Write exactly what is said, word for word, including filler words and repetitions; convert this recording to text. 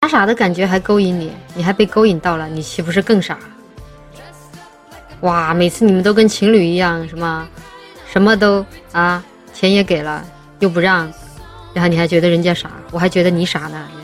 傻傻的感觉还勾引你，你还被勾引到了，你岂不是更傻？哇，每次你们都跟情侣一样，什么什么都啊，钱也给了又不让，然后你还觉得人家傻，我还觉得你傻呢。